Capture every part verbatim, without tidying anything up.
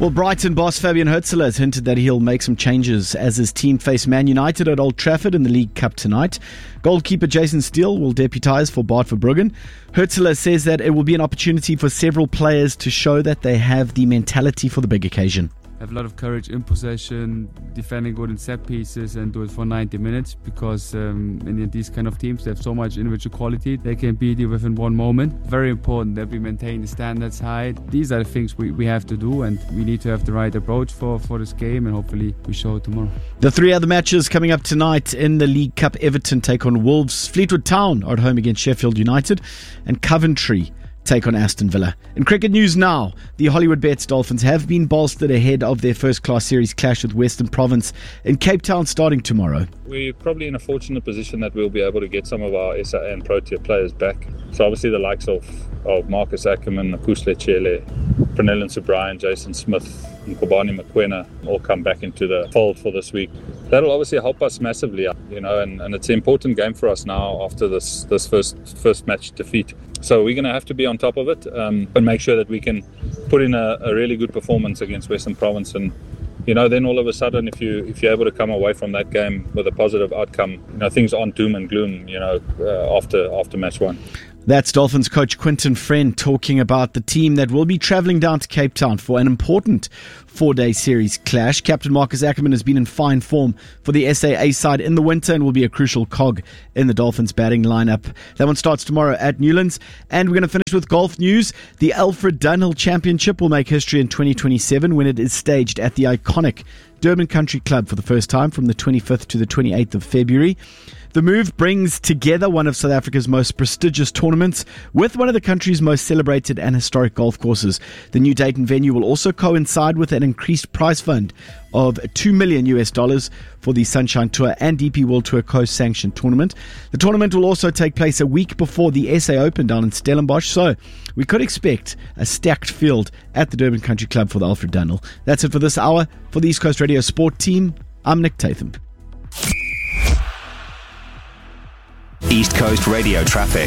Well, Brighton boss Fabian Hürzeler has hinted that he'll make some changes as his team face Man United at Old Trafford in the League Cup tonight. Goalkeeper Jason Steele will deputise for Bart Verbruggen. Hürzeler says that it will be an opportunity for several players to show that they have the mentality for the big occasion. Have a lot of courage in possession, defending good in set pieces, and do it for ninety minutes, because um, in these kind of teams they have so much individual quality. They can beat you within one moment. Very important that we maintain the standards high. These are the things we, we have to do, and we need to have the right approach for, for this game, and hopefully we show it tomorrow. The three other matches coming up tonight in the League Cup: Everton take on Wolves, Fleetwood Town are at home against Sheffield United, and Coventry take on Aston Villa. In cricket news now, the Hollywood Bets Dolphins have been bolstered ahead of their first class series clash with Western Province in Cape Town starting tomorrow. We're probably in a fortunate position that we'll be able to get some of our S A and Protea players back. So obviously the likes of, of Marcus Ackerman, Pusle Chele, Pranellan Subryan, Jason Smith and Kobani Mokoena all come back into the fold for this week. That'll obviously help us massively, you know, and, and it's an important game for us now after this, this first first match defeat. So we're going to have to be on top of it um, and make sure that we can put in a, a really good performance against Western Province. And, you know, then all of a sudden, if, you, if you're able to come away from that game with a positive outcome, you know, things aren't doom and gloom, you know, uh, after, after match one. That's Dolphins coach Quinton Friend talking about the team that will be travelling down to Cape Town for an important four-day series clash. Captain Marcus Ackerman has been in fine form for the S A A side in the winter and will be a crucial cog in the Dolphins batting lineup. That one starts tomorrow at Newlands. And we're going to finish with golf news. The Alfred Dunhill Championship will make history in twenty twenty-seven when it is staged at the iconic Durban Country Club for the first time from the twenty-fifth to the twenty-eighth of February. The move brings together one of South Africa's most prestigious tournaments with one of the country's most celebrated and historic golf courses. The new date and venue will also coincide with an increased prize fund of two million US dollars for the Sunshine Tour and D P World Tour co-sanctioned tournament. The tournament will also take place a week before the S A Open down in Stellenbosch, so we could expect a stacked field at the Durban Country Club for the Alfred Dunhill. That's it for this hour. For the East Coast Radio Sport team, I'm Nick Tatham. East Coast Radio traffic.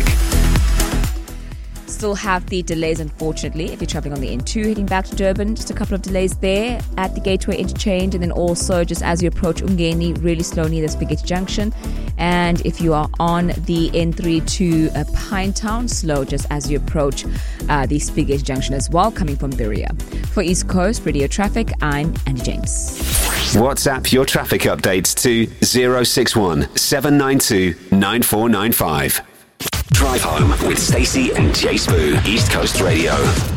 Still have the delays, unfortunately, if you're travelling on the N two heading back to Durban. Just a couple of delays there at the Gateway Interchange, and then also just as you approach Umgeni, really slow near the Spaghetti Junction. And if you are on the N three to uh, Pinetown, slow just as you approach uh, the Spaghetti Junction as well, coming from Berea. For East Coast Radio Traffic, I'm Andy James. WhatsApp your traffic updates to zero six one seven nine two nine four nine five. Drive home with Stacey and Jay Spoo, East Coast Radio.